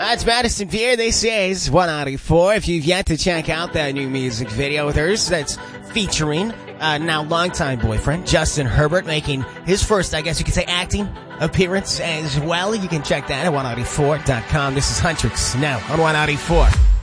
It's Madison Beer. This is 194. If you've yet to check out that new music video of hers that's featuring now longtime boyfriend Justin Herbert, making his first, I guess you could say, acting appearance as well. You can check that at 194.com. This is Huntrix now on 194.